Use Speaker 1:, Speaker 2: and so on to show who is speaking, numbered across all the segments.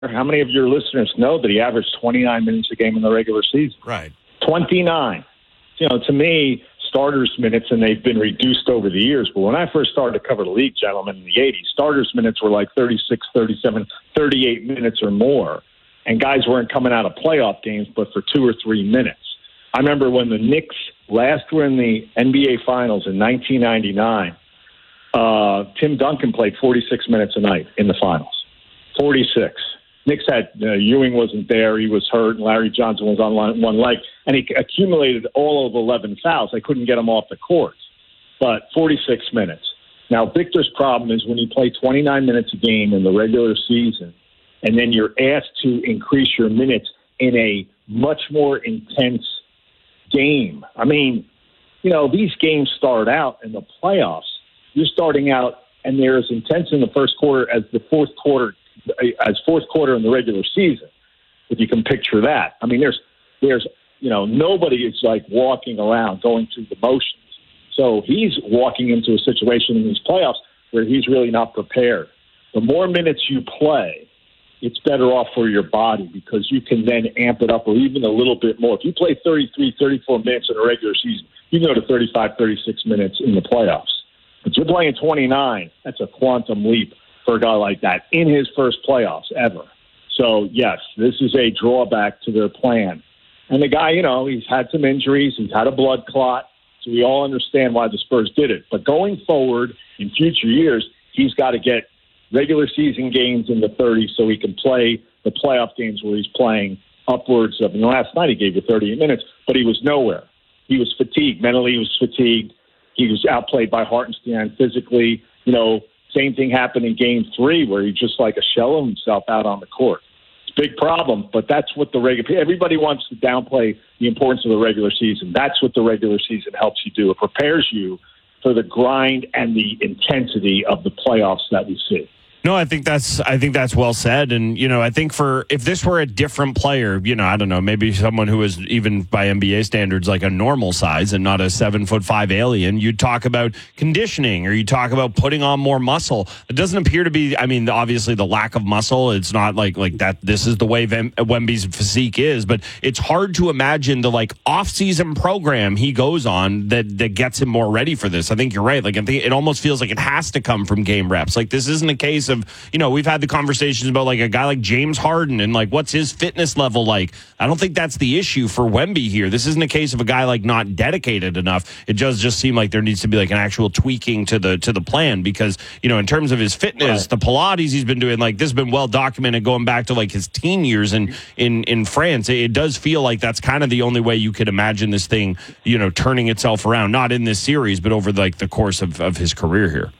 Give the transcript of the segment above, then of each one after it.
Speaker 1: how many of your listeners know that he averaged 29 minutes a game in the regular season?
Speaker 2: Right.
Speaker 1: 29. To me, starters minutes, and they've been reduced over the years, but when I first started to cover the league, gentlemen, in the 80s, starters minutes were like 36, 37, 38 minutes or more, and guys weren't coming out of playoff games but for 2 or 3 minutes. I remember when the Knicks last were in the NBA Finals in 1999, Tim Duncan played 46 minutes a night in the finals. 46. Knicks had Ewing wasn't there. He was hurt, and Larry Johnson was on one leg. And he accumulated all of 11 fouls. They couldn't get him off the court. But 46 minutes. Now, Victor's problem is when you play 29 minutes a game in the regular season, and then you're asked to increase your minutes in a much more intense game. I mean, these games start out in the playoffs. You're starting out, and they're as intense in the first quarter as the fourth quarter in the regular season, if you can picture that. I mean, there's nobody is like walking around going through the motions. So he's walking into a situation in these playoffs where he's really not prepared. The more minutes you play, it's better off for your body because you can then amp it up or even a little bit more. If you play 33, 34 minutes in a regular season, you can go to 35, 36 minutes in the playoffs. But you're playing 29, that's a quantum leap for a guy like that in his first playoffs ever. So, yes, this is a drawback to their plan. And the guy, he's had some injuries. He's had a blood clot. So we all understand why the Spurs did it. But going forward in future years, he's got to get regular season games in the 30s so he can play the playoff games where he's playing upwards of, last night he gave you 38 minutes, but he was nowhere. He was fatigued. Mentally, he was fatigued. He was outplayed by Hartenstein physically. Same thing happened in Game 3 where he just like a shell of himself out on the court. It's a big problem, but that's what everybody wants to downplay the importance of the regular season. That's what the regular season helps you do. It prepares you for the grind and the intensity of the playoffs that we see.
Speaker 3: No, I think that's well said. And, I think if this were a different player, I don't know, maybe someone who is even by NBA standards like a normal size and not a 7'5" alien, you'd talk about conditioning or you talk about putting on more muscle. It doesn't appear to be, obviously the lack of muscle, it's not like that. This is the way Wemby's physique is, but it's hard to imagine the off-season program he goes on that gets him more ready for this. I think you're right. I think it almost feels like it has to come from game reps. This isn't a case of, we've had the conversations about a guy like James Harden and what's his fitness level like. I don't think that's the issue for Wemby here. This isn't a case of a guy not dedicated enough. It does just seem like there needs to be an actual tweaking to the plan because, in terms of his fitness, the Pilates he's been doing, this has been well documented going back to his teen years in France. It does feel like that's kind of the only way you could imagine this thing, turning itself around, not in this series, but over the course of his career here.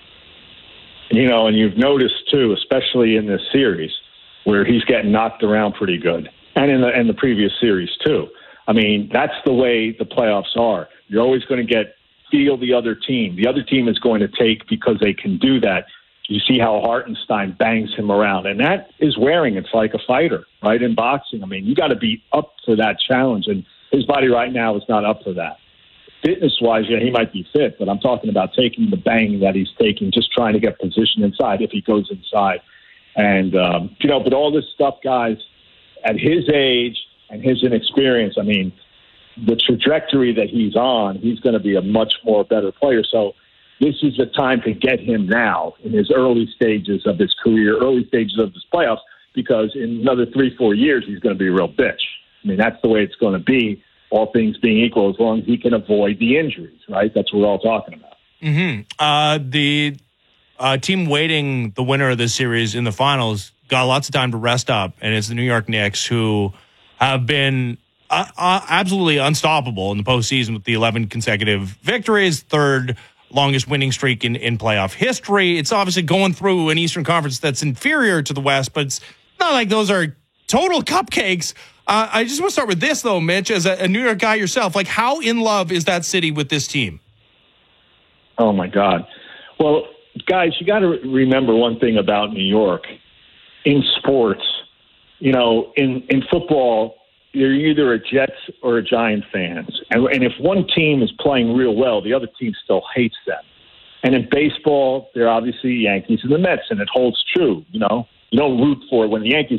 Speaker 1: And you've noticed, too, especially in this series, where he's getting knocked around pretty good, and in the previous series, too. That's the way the playoffs are. You're always going to feel the other team. The other team is going to take because they can do that. You see how Hartenstein bangs him around, and that is wearing. It's like a fighter, right, in boxing. You got to be up for that challenge, and his body right now is not up for that. Fitness-wise, he might be fit, but I'm talking about taking the bang that he's taking, just trying to get position inside if he goes inside. And, but all this stuff, guys, at his age and his inexperience, the trajectory that he's on, he's going to be a much more better player. So this is the time to get him now in his early stages of his career, early stages of his playoffs, because in another 3-4 years, he's going to be a real bitch. That's the way it's going to be. All things being equal, as long as he can avoid the injuries, right? That's what we're all talking about.
Speaker 2: Mm-hmm. The team waiting the winner of this series in the finals got lots of time to rest up, and it's the New York Knicks, who have been absolutely unstoppable in the postseason with the 11 consecutive victories, third longest winning streak in playoff history. It's obviously going through an Eastern Conference that's inferior to the West, but it's not like those are total cupcakes. I just want to start with this, though, Mitch, as a New York guy yourself. How in love is that city with this team?
Speaker 1: Oh, my God. Well, guys, you got to remember one thing about New York. In sports, in football, you're either a Jets or a Giant fans. And if one team is playing real well, the other team still hates them. And in baseball, they're obviously Yankees and the Mets, and it holds true, You don't root for it when the Yankees